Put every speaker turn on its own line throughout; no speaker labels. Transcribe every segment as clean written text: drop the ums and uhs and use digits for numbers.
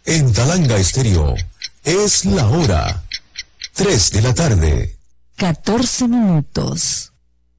En Talanga Estéreo es la hora 3 de la tarde.
14 minutos.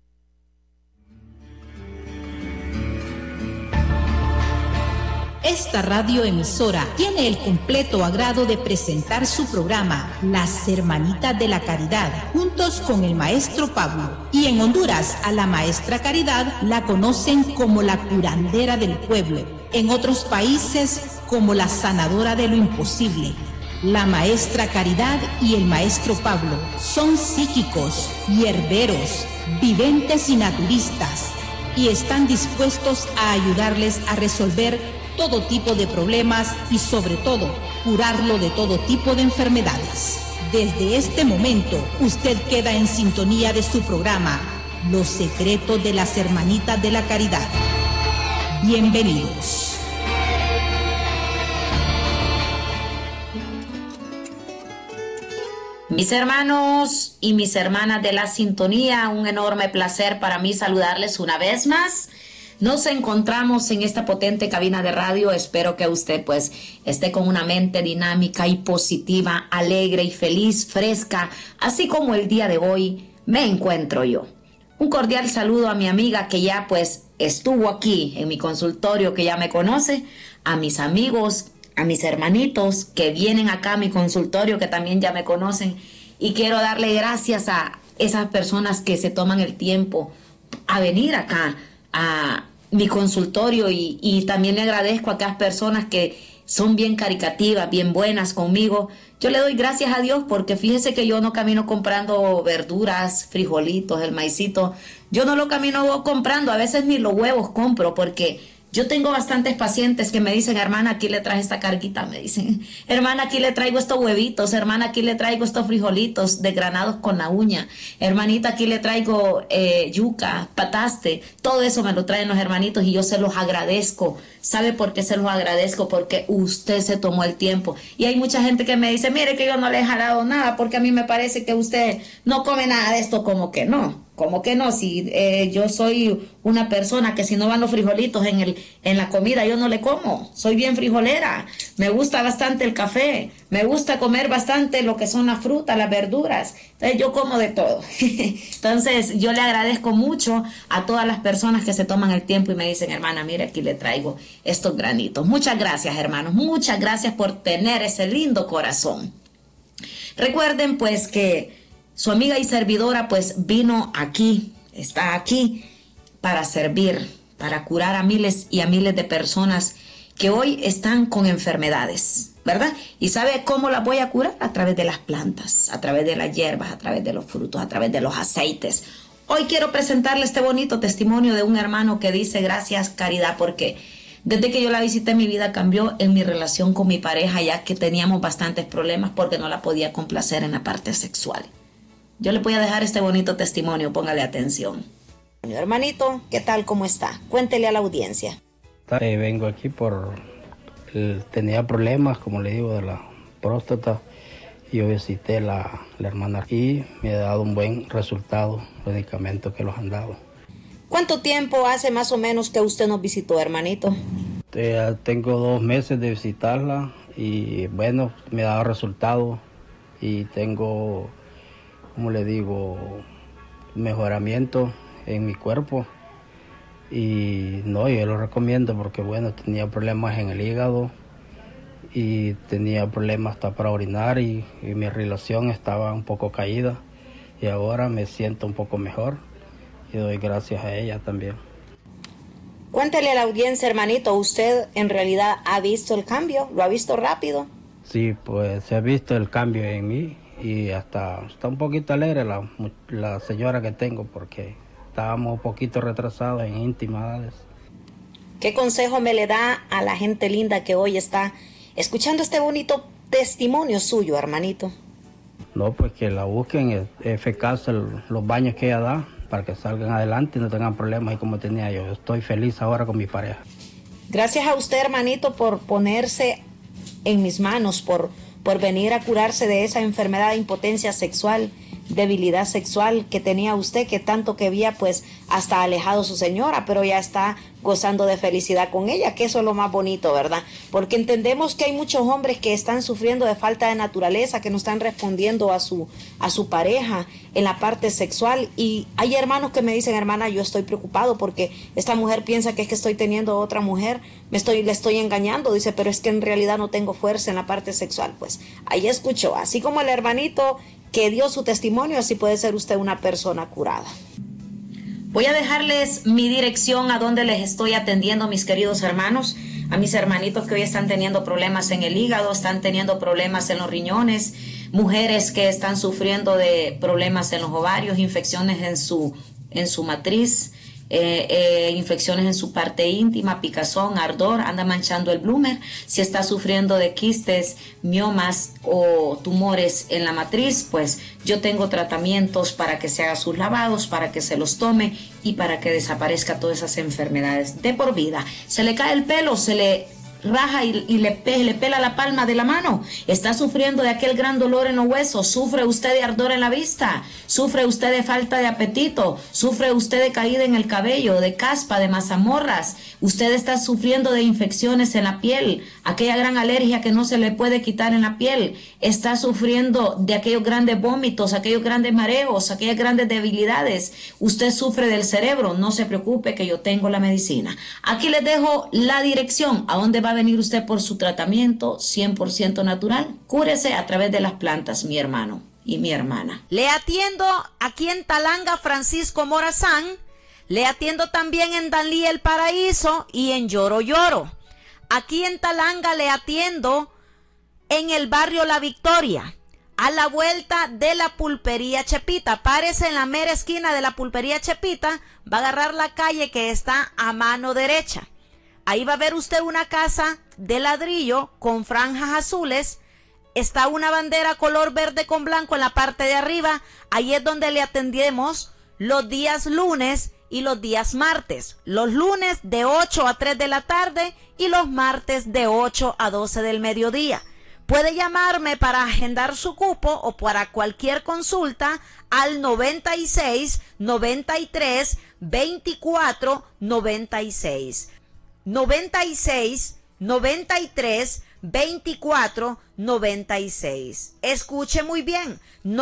Esta radioemisora tiene el completo agrado de presentar su programa Las Hermanitas de la Caridad, juntos con el maestro Pablo. Y en Honduras, a la maestra Caridad la conocen como la curandera del pueblo. En otros países, como la sanadora de lo imposible. La maestra Caridad y el maestro Pablo son psíquicos, hierberos, videntes y naturistas, y están dispuestos a ayudarles a resolver todo tipo de problemas y sobre todo curarlo de todo tipo de enfermedades. Desde este momento usted queda en sintonía de su programa Los Secretos de las Hermanitas de la Caridad. Bienvenidos.
Mis hermanos y mis hermanas de la sintonía, un enorme placer para mí saludarles una vez más. Nos encontramos en esta potente cabina de radio. Espero que usted pues esté con una mente dinámica y positiva, alegre y feliz, fresca, así como el día de hoy me encuentro yo. Un cordial saludo a mi amiga que ya pues estuvo aquí en mi consultorio, que ya me conoce, a mis amigos, a mis hermanitos que vienen acá a mi consultorio, que también ya me conocen, y quiero darle gracias a esas personas que se toman el tiempo a venir acá a mi consultorio, y también le agradezco a aquellas personas que son bien caricativas, bien buenas conmigo. Yo le doy gracias a Dios porque fíjese que yo no camino comprando verduras, frijolitos, el maicito. Yo no lo camino comprando, a veces ni los huevos compro, porque yo tengo bastantes pacientes que me dicen: hermana, aquí le traje esta carguita, me dicen, hermana, aquí le traigo estos huevitos, hermana, aquí le traigo estos frijolitos desgranados con la uña, hermanita, aquí le traigo yuca, pataste. Todo eso me lo traen los hermanitos y yo se los agradezco. ¿Sabe por qué se los agradezco? Porque usted se tomó el tiempo. Y hay mucha gente que me dice: mire que yo no le he jalado nada porque a mí me parece que usted no come nada de esto. Como que no. ¿Cómo que no? Si yo soy una persona que si no van los frijolitos en la comida, yo no le como. Soy bien frijolera. Me gusta bastante el café. Me gusta comer bastante lo que son las frutas, las verduras. Entonces yo como de todo. Entonces yo le agradezco mucho a todas las personas que se toman el tiempo y me dicen: hermana, mire, aquí le traigo estos granitos. Muchas gracias, hermanos. Muchas gracias por tener ese lindo corazón. Recuerden pues que su amiga y servidora pues vino aquí, está aquí para servir, para curar a miles y a miles de personas que hoy están con enfermedades, ¿verdad? ¿Y sabe cómo las voy a curar? A través de las plantas, a través de las hierbas, a través de los frutos, a través de los aceites. Hoy quiero presentarle este bonito testimonio de un hermano que dice: gracias, Caridad, porque desde que yo la visité mi vida cambió en mi relación con mi pareja, ya que teníamos bastantes problemas porque no la podía complacer en la parte sexual. Yo le voy a dejar este bonito testimonio, póngale atención.
Hermanito, ¿qué tal? ¿Cómo está? Cuéntele a la audiencia.
Vengo aquí tenía problemas, como le digo, de la próstata. Yo visité la hermana y me ha dado un buen resultado, los medicamentos que los han dado.
¿Cuánto tiempo hace más o menos que usted nos visitó, hermanito?
Tengo 2 meses de visitarla y bueno, me ha dado resultado y tengo, como le digo, mejoramiento en mi cuerpo. Y no, yo lo recomiendo porque bueno, tenía problemas en el hígado y tenía problemas hasta para orinar y mi relación estaba un poco caída y ahora me siento un poco mejor y doy gracias a ella también.
Cuéntele a la audiencia, hermanito, ¿usted en realidad ha visto el cambio? ¿Lo ha visto rápido? Sí, pues se ha visto el cambio en mí y hasta está un poquito alegre la señora que tengo porque estábamos un poquito retrasados en intimidades. ¿Qué consejo me le da a la gente linda que hoy está escuchando este bonito testimonio suyo, hermanito? No, pues que la busquen, es eficaz los baños que ella da para que salgan adelante y no tengan problemas y como tenía yo. Estoy feliz ahora con mi pareja. Gracias a usted, hermanito, por ponerse en mis manos, por venir a curarse de esa enfermedad de impotencia sexual, debilidad sexual que tenía usted, que tanto que había pues hasta alejado a su señora, pero ya está gozando de felicidad con ella, que eso es lo más bonito, ¿verdad? Porque entendemos que hay muchos hombres que están sufriendo de falta de naturaleza, que no están respondiendo a su pareja en la parte sexual, y hay hermanos que me dicen, hermana, yo estoy preocupado porque esta mujer piensa que es que estoy teniendo otra mujer, le estoy engañando, dice, pero es que en realidad no tengo fuerza en la parte sexual. Pues ahí escuchó, así como el hermanito que dio su testimonio, así puede ser usted una persona curada.
Voy a dejarles mi dirección a donde les estoy atendiendo, mis queridos hermanos, a mis hermanitos que hoy están teniendo problemas en el hígado, están teniendo problemas en los riñones, mujeres que están sufriendo de problemas en los ovarios, infecciones en su matriz, infecciones en su parte íntima, picazón, ardor, anda manchando el bloomer, si está sufriendo de quistes, miomas o tumores en la matriz, pues yo tengo tratamientos para que se haga sus lavados, para que se los tome y para que desaparezca todas esas enfermedades de por vida. Se le cae el pelo, se le raja y le pela la palma de la mano, está sufriendo de aquel gran dolor en los huesos, sufre usted de ardor en la vista, sufre usted de falta de apetito, sufre usted de caída en el cabello, de caspa, de mazamorras, usted está sufriendo de infecciones en la piel, aquella gran alergia que no se le puede quitar en la piel, está sufriendo de aquellos grandes vómitos, aquellos grandes mareos, aquellas grandes debilidades, usted sufre del cerebro, no se preocupe que yo tengo la medicina. Aquí les dejo la dirección a donde va a venir usted por su tratamiento 100% natural. Cúrese a través de las plantas, mi hermano y mi hermana.
Le atiendo aquí en Talanga, Francisco Morazán. Le atiendo también en Danlí El Paraíso y en Lloro Lloro. Aquí en Talanga le atiendo en el barrio La Victoria, a la vuelta de la pulpería Chepita. Párese en la mera esquina de la pulpería Chepita, va a agarrar la calle que está a mano derecha. Ahí va a ver usted una casa de ladrillo con franjas azules. Está una bandera color verde con blanco en la parte de arriba. Ahí es donde le atendemos los días lunes y los días martes. Los lunes de 8 a 3 de la tarde y los martes de 8 a 12 del mediodía. Puede llamarme para agendar su cupo o para cualquier consulta al 96 93 24 96. 96 93 24 96. Escuche muy bien,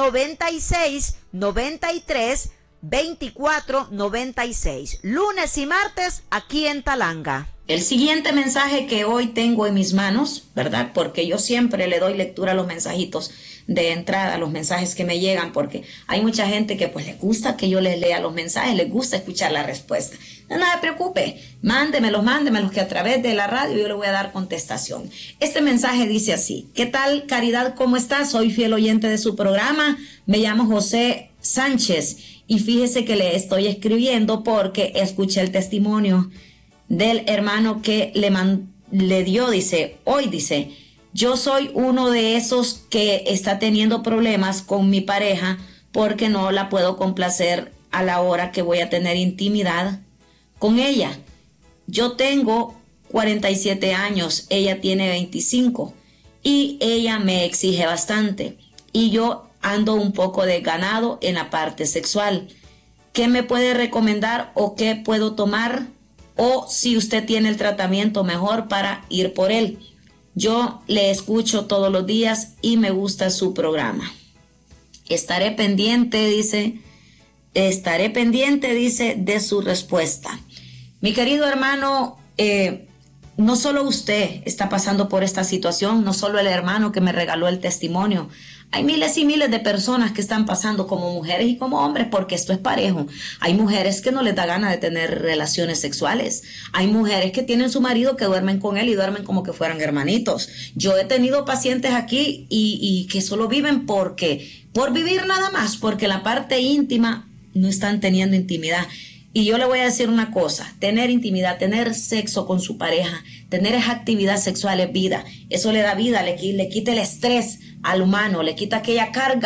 96 93 24 96. Lunes y martes aquí en Talanga.
El siguiente mensaje que hoy tengo en mis manos, ¿verdad? Porque yo siempre le doy lectura a los mensajitos de entrada, los mensajes que me llegan, porque hay mucha gente que pues les gusta que yo les lea los mensajes, les gusta escuchar la respuesta. No se preocupe, mándemelos, que a través de la radio yo le voy a dar contestación. Este mensaje dice así: ¿qué tal, Caridad? ¿Cómo estás? Soy fiel oyente de su programa, me llamo José Sánchez y fíjese que le estoy escribiendo porque escuché el testimonio del hermano que le dio, dice, hoy dice, yo soy uno de esos que está teniendo problemas con mi pareja porque no la puedo complacer a la hora que voy a tener intimidad con ella. Yo tengo 47 años, ella tiene 25 y ella me exige bastante y yo ando un poco desganado en la parte sexual. ¿Qué me puede recomendar o qué puedo tomar? O si usted tiene el tratamiento mejor para ir por él. Yo le escucho todos los días y me gusta su programa. Estaré pendiente, dice, de su respuesta. Mi querido hermano, no solo usted está pasando por esta situación, no solo el hermano que me regaló el testimonio. Hay miles y miles de personas que están pasando como mujeres y como hombres, porque esto es parejo. Hay mujeres que no les da gana de tener relaciones sexuales. Hay mujeres que tienen su marido que duermen con él y duermen como que fueran hermanitos. Yo he tenido pacientes aquí y que solo viven por vivir nada más, porque la parte íntima no están teniendo intimidad. Y yo le voy a decir una cosa, tener intimidad, tener sexo con su pareja, tener esa actividad sexual es vida. Eso le da vida, le quita el estrés al humano, le quita aquella carga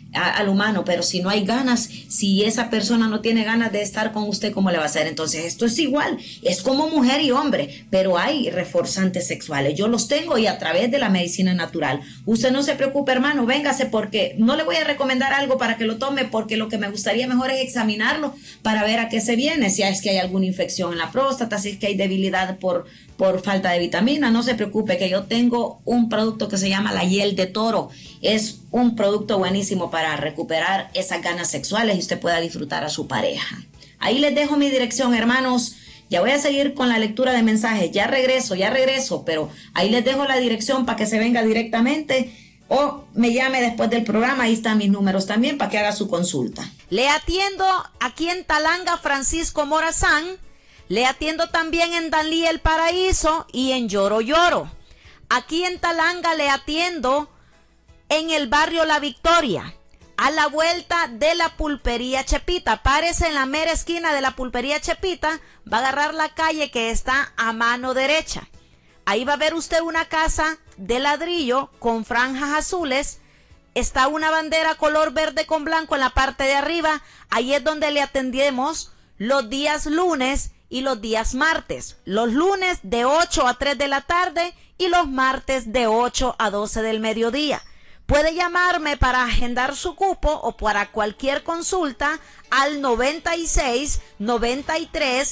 al humano, pero si no hay ganas, si esa persona no tiene ganas de estar con usted, ¿cómo le va a hacer? Entonces esto es igual, es como mujer y hombre, pero hay reforzantes sexuales, yo los tengo y a través de la medicina natural. Usted no se preocupe, hermano, véngase, porque no le voy a recomendar algo para que lo tome, porque lo que me gustaría mejor es examinarlo para ver a qué se viene, si es que hay alguna infección en la próstata, si es que hay debilidad por falta de vitamina. No se preocupe, que yo tengo un producto que se llama la hiel de toro. Es un producto buenísimo para recuperar esas ganas sexuales y usted pueda disfrutar a su pareja. Ahí les dejo mi dirección, hermanos. Ya voy a seguir con la lectura de mensajes. Ya regreso, pero ahí les dejo la dirección para que se venga directamente o me llame después del programa. Ahí están mis números también para que haga su consulta.
Le atiendo aquí en Talanga, Francisco Morazán. Le atiendo también en Danlí El Paraíso y en Lloro Lloro. Aquí en Talanga le atiendo en el barrio La Victoria, a la vuelta de la pulpería Chepita. Párese en la mera esquina de la pulpería Chepita, va a agarrar la calle que está a mano derecha. Ahí va a ver usted una casa de ladrillo con franjas azules. Está una bandera color verde con blanco en la parte de arriba. Ahí es donde le atendemos los días lunes y los días martes. Los lunes de 8 a 3 de la tarde y los martes de 8 a 12 del mediodía. Puede llamarme para agendar su cupo o para cualquier consulta al 96 93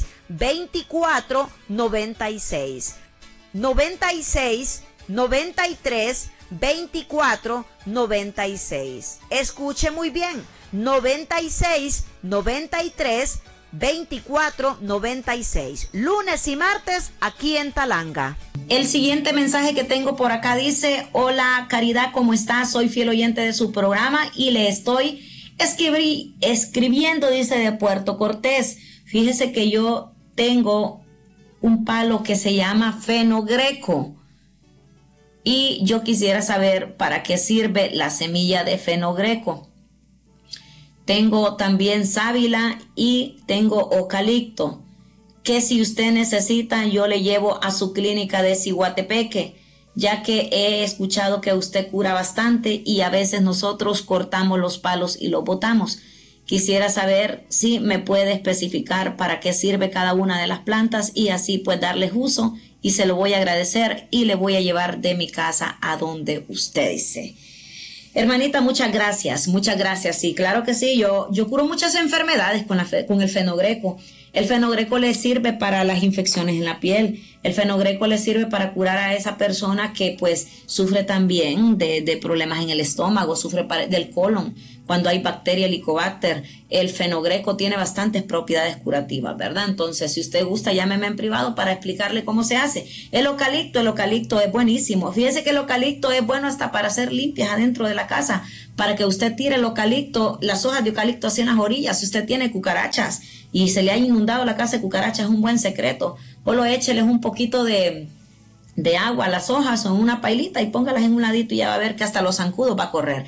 24 96. 96 93 24 96. Escuche muy bien. 96 93 24 96. Lunes y martes aquí en Talanga.
El siguiente mensaje que tengo por acá dice: hola Caridad, ¿cómo estás? Soy fiel oyente de su programa y le estoy escribiendo, dice, de Puerto Cortés. Fíjese que yo tengo un palo que se llama fenogreco y yo quisiera saber para qué sirve la semilla de fenogreco. Tengo también sábila y tengo eucalipto, que si usted necesita yo le llevo a su clínica de Ciguatepeque, ya que he escuchado que usted cura bastante y a veces nosotros cortamos los palos y los botamos. Quisiera saber si me puede especificar para qué sirve cada una de las plantas y así pues darles uso, y se lo voy a agradecer y le voy a llevar de mi casa a donde usted dice. Hermanita, muchas gracias, sí, claro que sí, yo curo muchas enfermedades con el fenogreco. El fenogreco le sirve para las infecciones en la piel, el fenogreco le sirve para curar a esa persona que pues sufre también de problemas en el estómago, sufre del colon. Cuando hay bacteria Helicobacter, el fenogreco tiene bastantes propiedades curativas, ¿verdad? Entonces, si usted gusta, llámeme en privado para explicarle cómo se hace. El eucalipto es buenísimo. Fíjese que el eucalipto es bueno hasta para hacer limpias adentro de la casa, para que usted tire el eucalipto, las hojas de eucalipto así en las orillas. Si usted tiene cucarachas y se le ha inundado la casa de cucarachas, es un buen secreto. Solo écheles un poquito de agua a las hojas o en una pailita y póngalas en un ladito y ya va a ver que hasta los zancudos va a correr.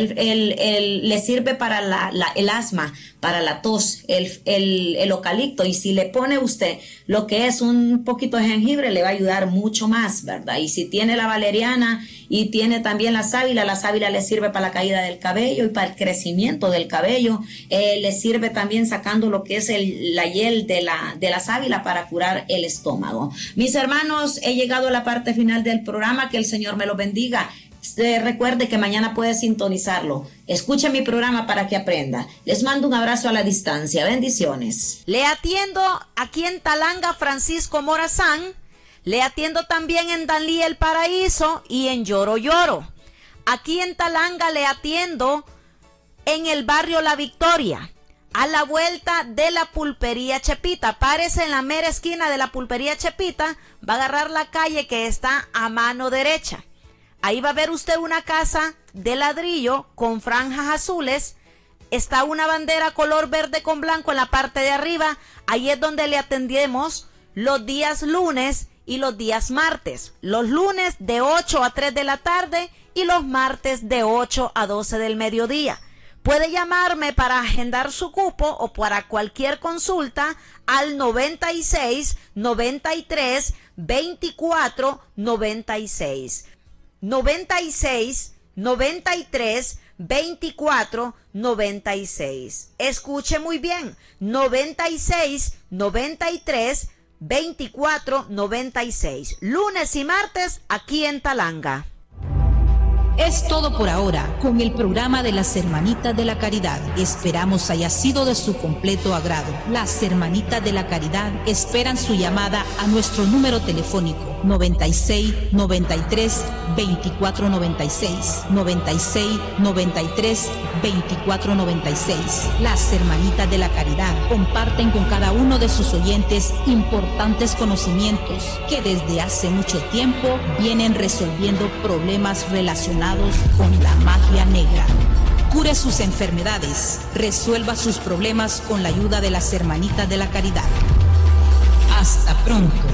Le sirve para el asma, para la tos, el eucalipto, y si le pone usted lo que es un poquito de jengibre le va a ayudar mucho más, ¿verdad? Y si tiene la valeriana y tiene también la sábila le sirve para la caída del cabello y para el crecimiento del cabello. Le sirve también sacando lo que es la hiel de la sábila para curar el estómago. Mis hermanos, he llegado a la parte final del programa, que el Señor me lo bendiga. Recuerde que mañana puede sintonizarlo. Escuche mi programa para que aprenda. Les mando un abrazo a la distancia. Bendiciones.
Le atiendo aquí en Talanga, Francisco Morazán. Le atiendo también en Danlí El Paraíso y en Lloro Lloro. Aquí en Talanga le atiendo en el barrio La Victoria, a la vuelta de la pulpería Chepita. Párese en la mera esquina de la pulpería Chepita, va a agarrar la calle que está a mano derecha. Ahí va a ver usted una casa de ladrillo con franjas azules. Está una bandera color verde con blanco en la parte de arriba. Ahí es donde le atendemos los días lunes y los días martes. Los lunes de 8 a 3 de la tarde y los martes de 8 a 12 del mediodía. Puede llamarme para agendar su cupo o para cualquier consulta al 96 93 24 96. 96 93 2496. Escuche muy bien, 96 93 24 96. Lunes y martes aquí en Talanga.
Es todo por ahora con el programa de las Hermanitas de la Caridad. Esperamos haya sido de su completo agrado. Las Hermanitas de la Caridad esperan su llamada a nuestro número telefónico 96 93 24 96. 96 93 24 96. Las Hermanitas de la Caridad comparten con cada uno de sus oyentes importantes conocimientos que desde hace mucho tiempo vienen resolviendo problemas relacionados con la magia negra. Cure sus enfermedades, resuelva sus problemas con la ayuda de las Hermanitas de la Caridad. Hasta pronto.